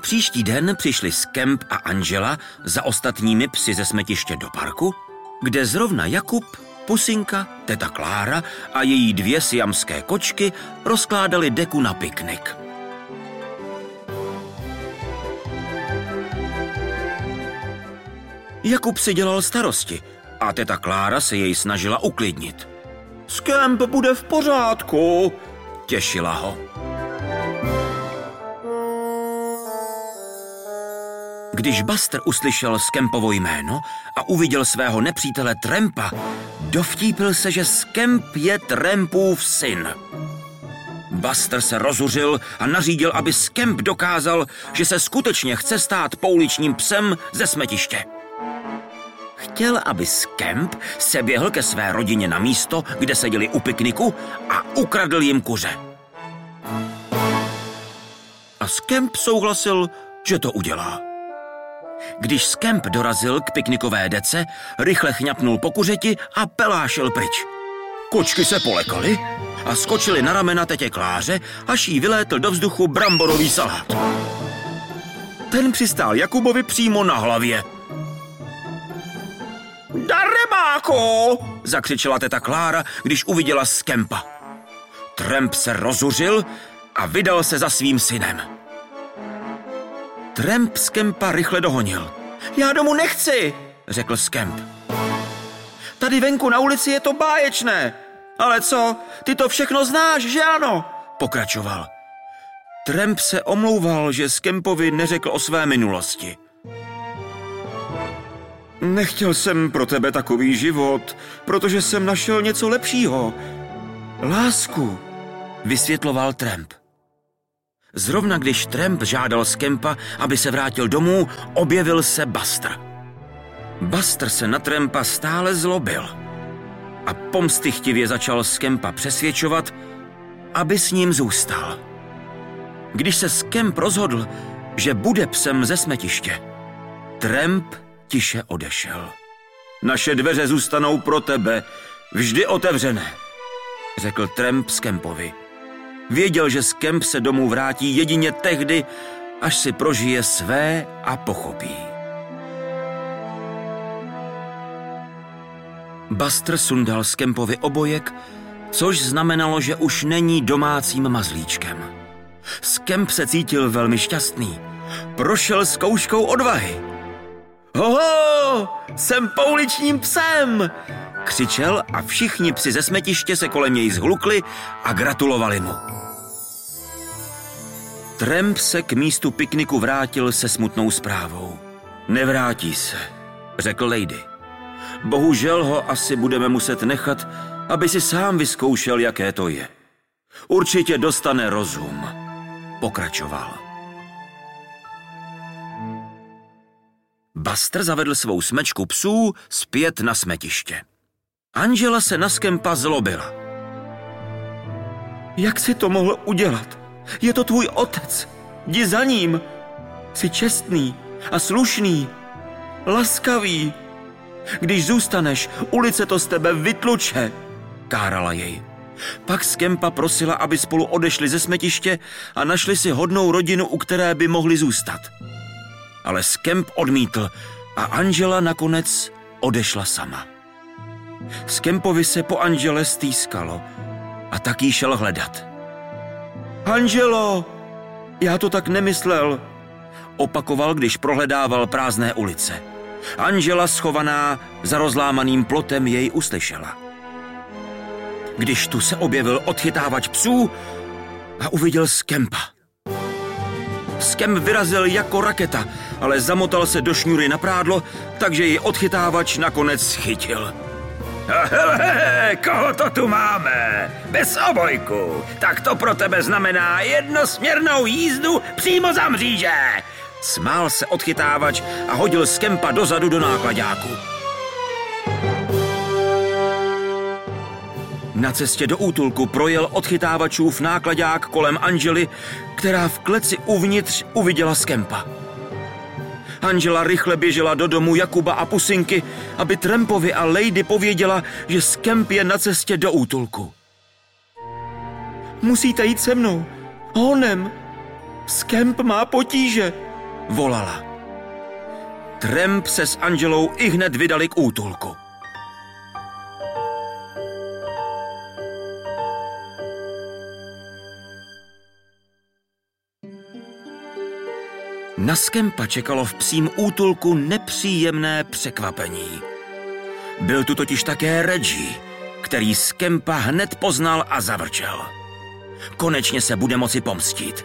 Příští den přišli Skemp a Angela za ostatními psy ze smetiště do parku, kde zrovna Jakub, Pusinka, teta Klára a její 2 siamské kočky rozkládali deku na piknik. Jakub si dělal starosti a teta Klára se jej snažila uklidnit. Skemp bude v pořádku, těšila ho. Když Buster uslyšel Skempovo jméno a uviděl svého nepřítele Trampa, dovtípil se, že Skemp je Trampův syn. Buster se rozuřil a nařídil, aby Skemp dokázal, že se skutečně chce stát pouličním psem ze smetiště. Chtěl, aby Skemp se běhl ke své rodině na místo, kde seděli u pikniku a ukradl jim kuře. A Skemp souhlasil, že to udělá. Když Skemp dorazil k piknikové dece, rychle chňapnul po kuřeti a pelášil pryč. Kočky se polekaly a skočily na ramena tetě Kláře, až jí vylétl do vzduchu bramborový salát. Ten přistál Jakubovi přímo na hlavě. Darebáku! Zakřičela teta Klára, když uviděla Skempa. Tramp se rozuřil a vydal se za svým synem. Tramp Skempa rychle dohonil. Já domů nechci, řekl Skemp. Tady venku na ulici je to báječné. Ale co, ty to všechno znáš, že ano? Pokračoval. Tramp se omlouval, že Skempovi neřekl o své minulosti. Nechtěl jsem pro tebe takový život, protože jsem našel něco lepšího. Lásku, vysvětloval Tramp. Zrovna když Tramp žádal Skempa, aby se vrátil domů, objevil se Buster. Buster se na Trampa stále zlobil a pomstychtivě začal Skempa přesvědčovat, aby s ním zůstal. Když se Skemp rozhodl, že bude psem ze smetiště, Tramp tiše odešel. Naše dveře zůstanou pro tebe, vždy otevřené, řekl Tramp Skempovi. Věděl, že Skemp se domů vrátí jedině tehdy, až si prožije své a pochopí. Buster sundal Skempovi obojek, což znamenalo, že už není domácím mazlíčkem. Skemp se cítil velmi šťastný. Prošel zkouškou odvahy. Hoho, jsem pouličním psem! Křičel a všichni psi ze smetiště se kolem něj zhlukli a gratulovali mu. Tramp se k místu pikniku vrátil se smutnou zprávou. Nevrátí se, řekl Lady. Bohužel ho asi budeme muset nechat, aby si sám vyzkoušel, jaké to je. Určitě dostane rozum, pokračoval. Buster zavedl svou smečku psů zpět na smetiště. Angela se na Skempa zlobila. Jak jsi to mohl udělat? Je to tvůj otec. Jdi za ním. Jsi čestný a slušný. Laskavý. Když zůstaneš, ulice to z tebe vytluče, kárala jej. Pak Skempa prosila, aby spolu odešli ze smetiště a našli si hodnou rodinu, u které by mohli zůstat. Ale Skemp odmítl a Angela nakonec odešla sama. Skempovi se po Angele stýskalo a tak jí šel hledat. Angelo, já to tak nemyslel, opakoval, když prohledával prázdné ulice. Angela, schovaná za rozlámaným plotem, jej uslyšela. Když tu se objevil odchytávač psů a uviděl Skempa. Skemp vyrazil jako raketa, ale zamotal se do šňůry na prádlo, takže ji odchytávač nakonec chytil. Hele, koho to tu máme? Bez obojku. Tak to pro tebe znamená jednosměrnou jízdu přímo za mříže. Smál se odchytávač a hodil Skempa dozadu do náklaďáku. Na cestě do útulku projel odchytávačův náklaďák kolem Angely, která v kleci uvnitř uviděla Skempa. Angela rychle běžela do domu Jakuba a Pusinky, aby Trampovi a Lady pověděla, že Skemp je na cestě do útulku. Musíte jít se mnou. Honem. Skemp má potíže, volala. Tramp se s Angelou ihned vydali k útulku. Na Scampa čekalo v psím útulku nepříjemné překvapení. Byl tu totiž také Reggie, který Scampa hned poznal a zavrčel. Konečně se bude moci pomstit.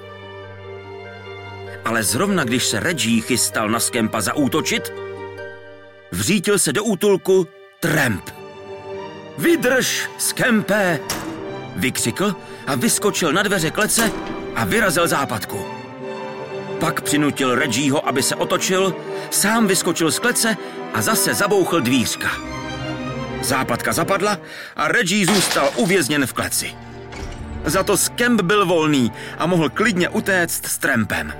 Ale zrovna když se Reggie chystal na Scampa zaútočit, vřítil se do útulku Tramp. Vydrž, Scampe! Vykřikl a vyskočil na dveře klece a vyrazil západku. Pak přinutil Reggieho, aby se otočil, sám vyskočil z klece a zase zabouchl dvířka. Západka zapadla a Reggie zůstal uvězněn v kleci. Za to Scamp byl volný a mohl klidně utéct s Trampem.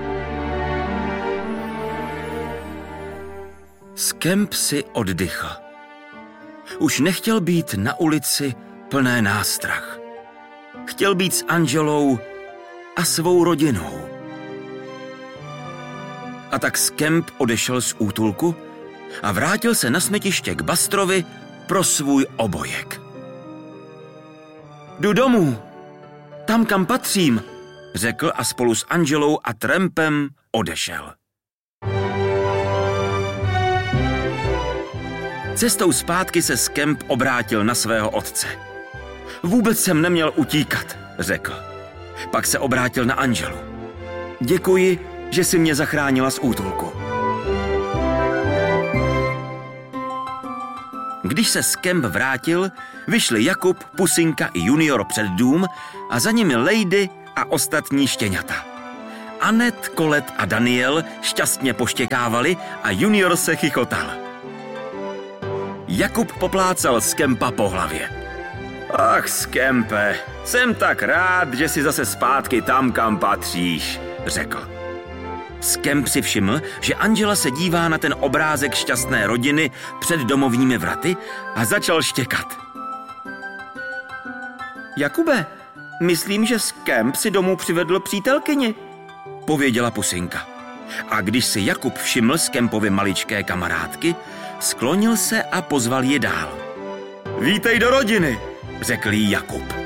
Scamp si oddychl. Už nechtěl být na ulici plné nástrah. Chtěl být s Angelou a svou rodinou. A tak Scamp odešel z útulku a vrátil se na smetiště k Bustrovi pro svůj obojek. Jdu domů, tam, kam patřím, řekl a spolu s Angelou a Trampem odešel. Cestou zpátky se Scamp obrátil na svého otce. Vůbec jsem neměl utíkat, řekl. Pak se obrátil na Angelu. Děkuji, že jsi mě zachránila z útulku. Když se Scamp vrátil, vyšli Jakub, Pusinka i Junior před dům a za nimi Lady a ostatní štěňata. Anet, Colette a Daniel šťastně poštěkávali a Junior se chichotal. Jakub poplácal Scampa po hlavě. Ach, Scampe, jsem tak rád, že jsi zase zpátky tam, kam patříš, řekl. Scamp si všiml, že Angela se dívá na ten obrázek šťastné rodiny před domovními vraty a začal štěkat. Jakube, myslím, že Scamp si domů přivedl přítelkyni, pověděla Pusinka. A když si Jakub všiml Scampovy maličké kamarádky, sklonil se a pozval ji dál. Vítej do rodiny, řekl jí Jakub.